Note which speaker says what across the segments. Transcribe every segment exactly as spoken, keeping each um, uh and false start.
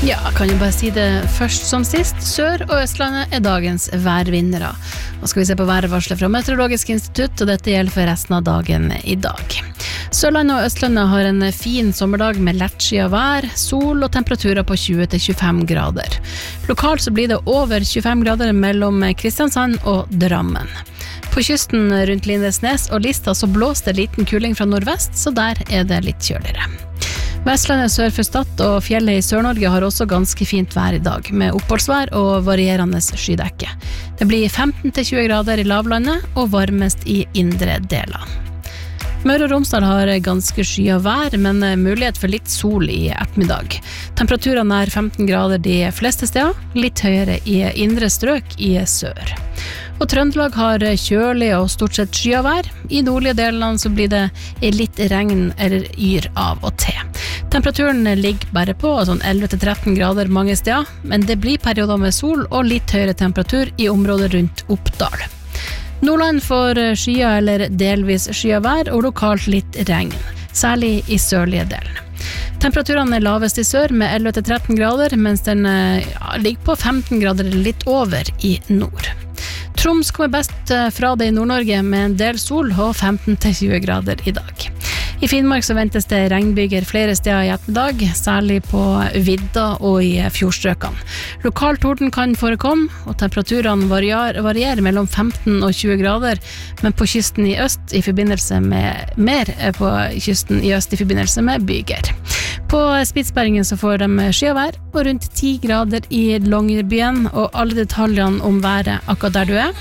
Speaker 1: Ja, kan jo bare si det først som sist. Sør- og Østlandet er dagens værvinnere. Nå skal vi se på værvarslet fra Meteorologisk institutt, og dette gjelder for resten av dagen i dag. Sørlandet og Østlandet har en fin sommerdag med lettskyet vær, sol og temperaturer på tjue til tjuefem grader. Lokalt så blir det over tjuefem grader mellom Kristiansand og Drammen. På kysten rundt Lindesnes og Lista så blåser det liten kuling fra nordvest, så der er det litt kjøligere. Vestlandet sør for Stad og fjellet i Sør-Norge har også ganske fint vær i dag, med oppholdsvær og varierende skydekke. Det blir femten til tjue grader i lavlandet og varmest i indre deler. Møre og Romsdal har ganske skyet vær, men mulighet for litt sol i ettermiddag. Temperaturen er femten grader de fleste steder, litt høyere i indre strøk i sør. Og Trøndelag har kjølig og stort sett skyet vær. I nordlige delene så blir det litt regn eller yr av og til. Temperaturen ligger bare på sånn elleve til tretten grader mange steder, men det blir perioder med sol og litt høyere temperatur i området rundt Oppdal. Nordland får skyet eller delvis skyet vær og lokalt litt regn, særlig i sørlige delen. Temperaturene er lavest i sør med elleve til tretten grader, mens den ja, ligger på femten grader eller litt over i nord. Troms kommer best fra det i Nord-Norge med en del sol og femten til tjue grader i dag. I Finnmark så ventes det regnbyger flere steder i ettermiddag, særlig på vidda og i fjordstrøkene. Lokal torden kan forekomme, og temperaturene varierer, varierer mellom femten og tjue grader, men på kysten i øst i forbindelse med mer på kysten i øst i forbindelse med byger. På Spitsbergen så får de skyvær og rundt ti grader i Longyearbyen, og alle detaljene om været akkurat der du er.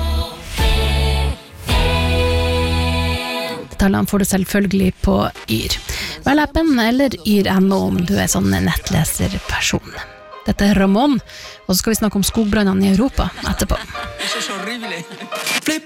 Speaker 1: Detaljene får du selvfølgelig på Yr. Vel appen eller yr punktum no om du er sånn nettleserperson. Dette er Ramón, og så skal vi snakke om skogbrannene i Europa etterpå.